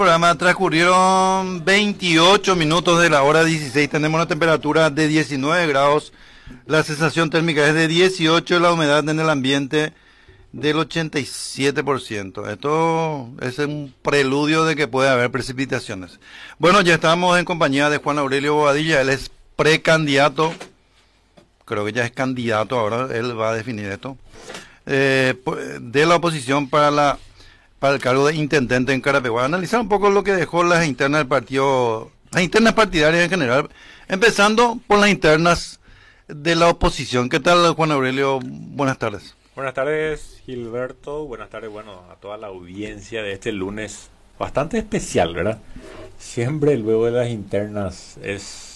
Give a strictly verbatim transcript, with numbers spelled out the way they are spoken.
Programa transcurrieron veintiocho minutos de la hora dieciséis. Tenemos una temperatura de diecinueve grados. La sensación térmica es de dieciocho. La humedad en el ambiente del ochenta y siete por ciento. Esto es un preludio de que puede haber precipitaciones. Bueno, ya estamos en compañía de Juan Aurelio Bobadilla. Él es precandidato. Creo que ya es candidato ahora. Él va a definir esto. Eh, de la oposición para la para el cargo de intendente en Carapeguá. Analizar un poco lo que dejó las internas del partido, las internas partidarias en general, empezando por las internas de la oposición. ¿Qué tal, Juan Aurelio? Buenas tardes. Buenas tardes, Gilberto. Buenas tardes, bueno, a toda la audiencia de este lunes bastante especial, ¿verdad? Siempre luego de las internas es